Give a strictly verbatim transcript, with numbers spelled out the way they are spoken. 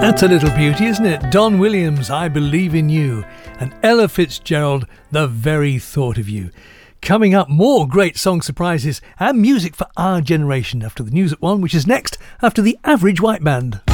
That's a little beauty, isn't it? Don Williams, I Believe in You, and Ella Fitzgerald, The Very Thought of You. Coming up, more great song surprises and music for our generation after the news at one, which is next after the Average White Band.